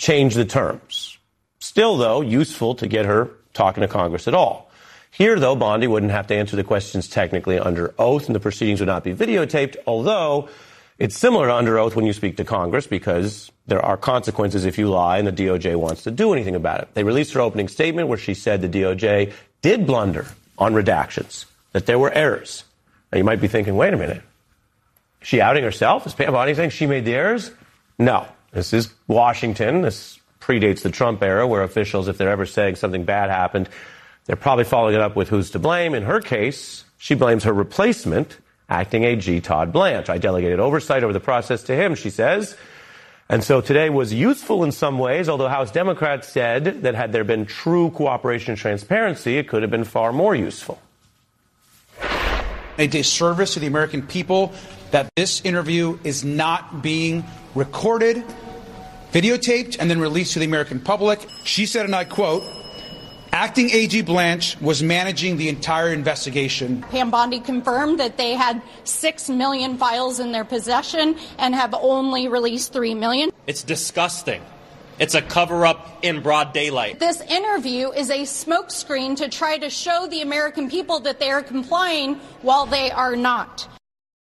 change the terms. Still, though, useful to get her talking to Congress at all. Here, though, Bondi wouldn't have to answer the questions technically under oath, and the proceedings would not be videotaped, although it's similar to under oath when you speak to Congress because there are consequences if you lie and the DOJ wants to do anything about it. They released her opening statement where she said the DOJ did blunder on redactions, that there were errors. Now, you might be thinking, wait a minute. Is she outing herself? Is Pam Bondi saying she made the errors? No. This is Washington. This predates the Trump era where officials, if they're ever saying something bad happened, they're probably following it up with who's to blame. In her case, she blames her replacement, acting AG Todd Blanche. I delegated oversight over the process to him, she says. And so today was useful in some ways, although House Democrats said that had there been true cooperation and transparency, it could have been far more useful. A disservice to the American people that this interview is not being recorded, videotaped, and then released to the American public. She said, and I quote, "Acting AG Blanche was managing the entire investigation." Pam Bondi confirmed that they had 6 million files in their possession and have only released 3 million. It's disgusting. It's a cover-up in broad daylight. This interview is a smokescreen to try to show the American people that they are complying while they are not.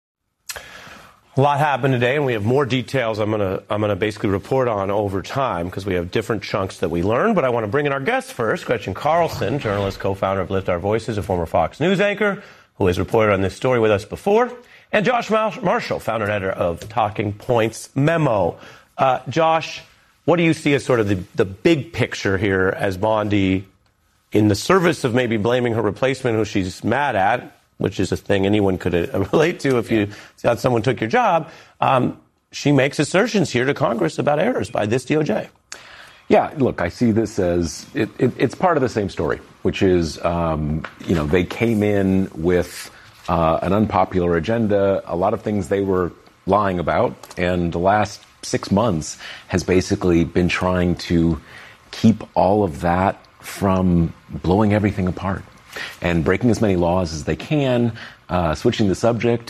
A lot happened today, and we have more details I'm gonna basically report on over time because we have different chunks that we learn. But I want to bring in our guests first. Gretchen Carlson, journalist, co-founder of Lift Our Voices, a former Fox News anchor who has reported on this story with us before. And Josh Marshall, founder and editor of Talking Points Memo. Josh, what do you see as sort of the big picture here as Bondi, in the service of maybe blaming her replacement who she's mad at, which is a thing anyone could relate to if you thought someone took your job, she makes assertions here to Congress about errors by this DOJ. Yeah, look, I see this as it's part of the same story, which is, they came in with an unpopular agenda, a lot of things they were lying about, and the last 6 months has basically been trying to keep all of that from blowing everything apart and breaking as many laws as they can, switching the subject.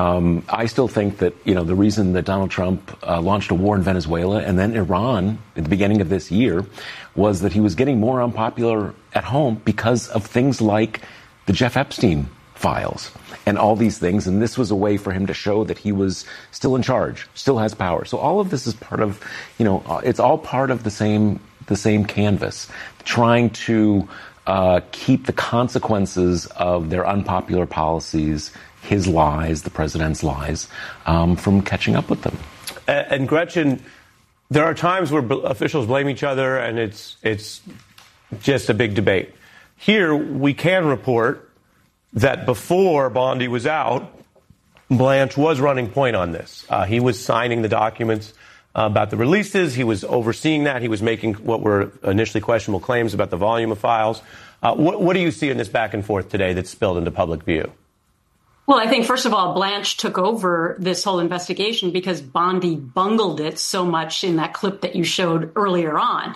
I still think that, the reason that Donald Trump launched a war in Venezuela and then Iran at the beginning of this year was that he was getting more unpopular at home because of things like the Jeff Epstein files and all these things. And this was a way for him to show that he was still in charge, still has power. So all of this is part of, it's all part of the same canvas, trying to keep the consequences of their unpopular policies, his lies, the president's lies, from catching up with them. And Gretchen, there are times where officials blame each other and it's just a big debate. Here, we can report that before Bondi was out, Blanche was running point on this. He was signing the documents about the releases. He was overseeing that. He was making what were initially questionable claims about the volume of files. What do you see in this back and forth today that's spilled into public view? Well, I think, first of all, Blanche took over this whole investigation because Bondi bungled it so much in that clip that you showed earlier on.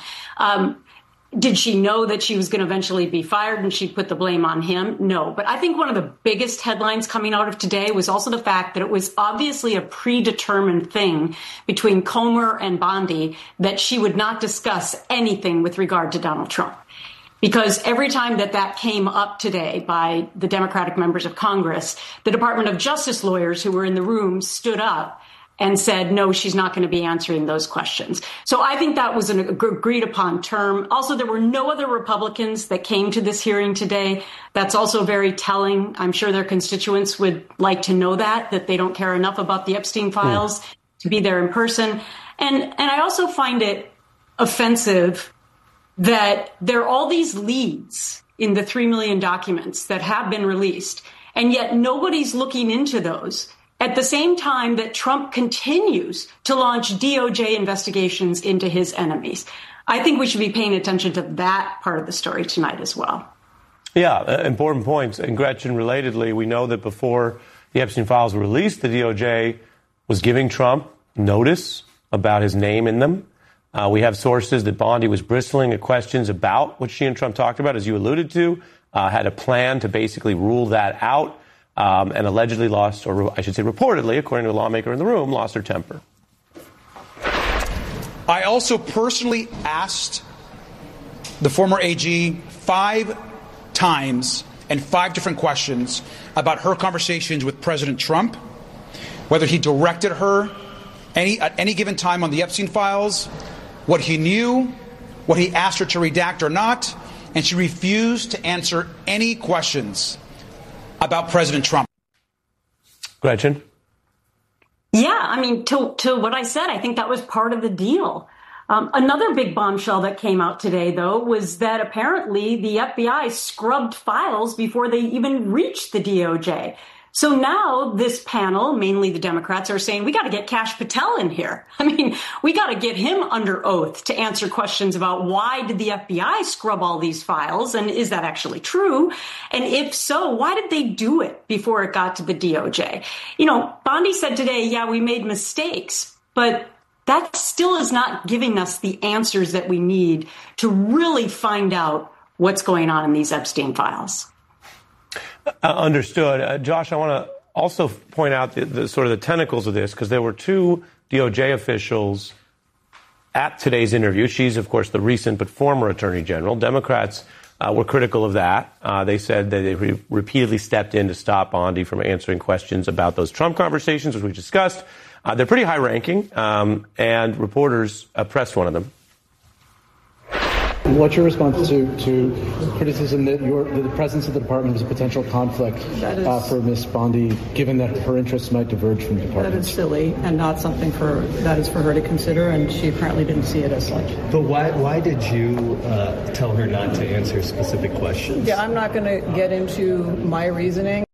Did she know that she was going to eventually be fired and she'd put the blame on him? No. But I think one of the biggest headlines coming out of today was also the fact that it was obviously a predetermined thing between Comer and Bondi that she would not discuss anything with regard to Donald Trump. Because every time that came up today by the Democratic members of Congress, the Department of Justice lawyers who were in the room stood up and said, no, she's not going to be answering those questions. So I think that was an agreed upon term. Also, there were no other Republicans that came to this hearing today. That's also very telling. I'm sure their constituents would like to know that they don't care enough about the Epstein files to be there in person. And I also find it offensive that there are all these leads in the 3 million documents that have been released, and yet nobody's looking into those at the same time that Trump continues to launch DOJ investigations into his enemies. I think we should be paying attention to that part of the story tonight as well. Yeah, important points. And Gretchen, relatedly, we know that before the Epstein files were released, the DOJ was giving Trump notice about his name in them. We have sources that Bondi was bristling at questions about what she and Trump talked about, as you alluded to, had a plan to basically rule that out, and allegedly lost, or I should say reportedly, according to a lawmaker in the room, lost her temper. I also personally asked the former AG 5 times and 5 different questions about her conversations with President Trump, whether he directed her at any given time on the Epstein files, what he knew, what he asked her to redact or not, and she refused to answer any questions about President Trump. Gretchen? Yeah, I mean, to what I said, I think that was part of the deal. Another big bombshell that came out today, though, was that apparently the FBI scrubbed files before they even reached the DOJ. So now this panel, mainly the Democrats, are saying we got to get Kash Patel in here. I mean, we got to get him under oath to answer questions about why did the FBI scrub all these files, and is that actually true? And if so, why did they do it before it got to the DOJ? You know, Bondi said today, yeah, we made mistakes, but that still is not giving us the answers that we need to really find out what's going on in these Epstein files. Understood. Josh, I want to also point out the sort of the tentacles of this, because there were 2 DOJ officials at today's interview. She's, of course, the recent but former Attorney General. Democrats were critical of that. They said that they repeatedly stepped in to stop Bondi from answering questions about those Trump conversations, which we discussed. They're pretty high-ranking, and reporters pressed one of them. What's your response to criticism that the presence of the department is a potential conflict for Ms. Bondi, given that her interests might diverge from the department? That is silly and not something that is for her to consider, and she apparently didn't see it as such. But why did you tell her not to answer specific questions? Yeah, I'm not going to get into my reasoning.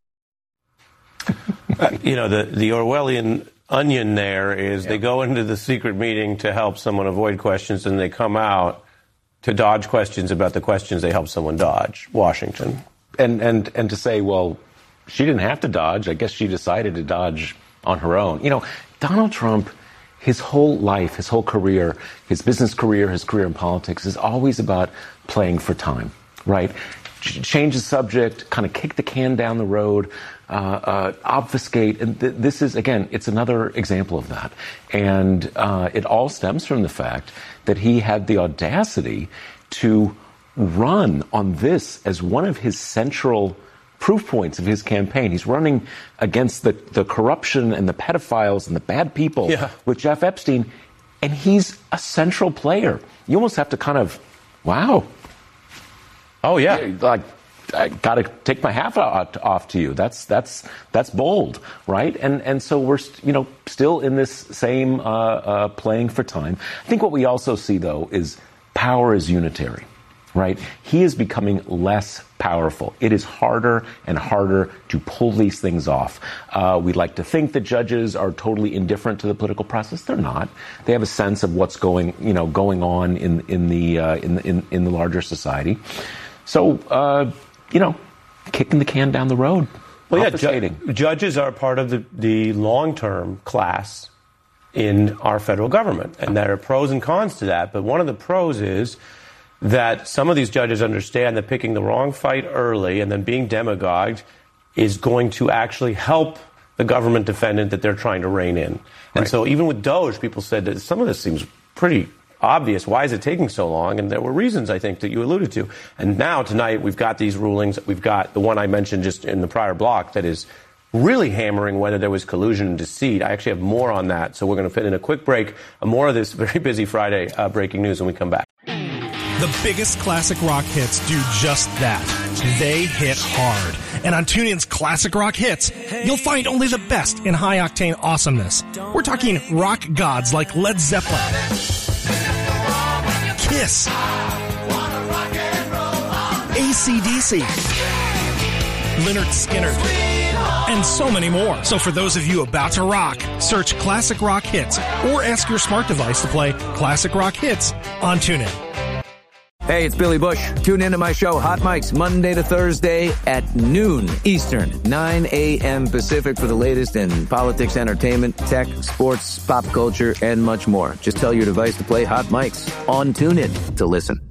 You know, the Orwellian onion there is they go into the secret meeting to help someone avoid questions, and they come out to dodge questions about the questions they helped someone dodge. Washington. And to say, well, she didn't have to dodge. I guess she decided to dodge on her own. You know, Donald Trump, his whole life, his whole career, his business career, his career in politics is always about playing for time, right? Change the subject, kind of kick the can down the road, obfuscate. And this is, again, it's another example of that. And it all stems from the fact that he had the audacity to run on this as one of his central proof points of his campaign. He's running against the corruption and the pedophiles and the bad people with Jeff Epstein, and he's a central player. You almost have to kind of, wow. Oh, yeah. Like, I got to take my hat off to you. That's bold, right? And so we're still in this same playing for time. I think what we also see, though, is power is unitary, right? He is becoming less powerful. It is harder and harder to pull these things off. We'd like to think that judges are totally indifferent to the political process. They're not. They have a sense of what's going on in the larger society. So, kicking the can down the road. Well, yeah, judges are part of the long-term class in our federal government, and there are pros and cons to that. But one of the pros is that some of these judges understand that picking the wrong fight early and then being demagogued is going to actually help the government defendant that they're trying to rein in. And so even with Doge, people said that some of this seems pretty obvious. Why is it taking so long? And there were reasons, I think, that you alluded to. And now, tonight, we've got these rulings. We've got the one I mentioned just in the prior block that is really hammering whether there was collusion and deceit. I actually have more on that. So we're going to fit in a quick break, more of this very busy Friday breaking news when we come back. The biggest classic rock hits do just that. They hit hard. And on TuneIn's Classic Rock Hits, you'll find only the best in high-octane awesomeness. We're talking rock gods like Led Zeppelin, Kiss, AC/DC, Lynyrd Skynyrd, and so many more. So for those of you about to rock, search Classic Rock Hits or ask your smart device to play Classic Rock Hits on TuneIn. Hey, it's Billy Bush. Tune into my show, Hot Mics, Monday to Thursday at noon Eastern, 9 a.m. Pacific for the latest in politics, entertainment, tech, sports, pop culture, and much more. Just tell your device to play Hot Mics on TuneIn to listen.